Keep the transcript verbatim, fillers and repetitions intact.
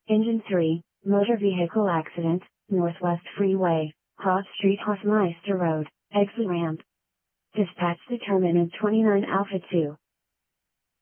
Engine three, motor vehicle accident, Northwest Freeway, Cross Street Hofmeister Road, exit ramp. Dispatch determinant twenty-nine Alpha two.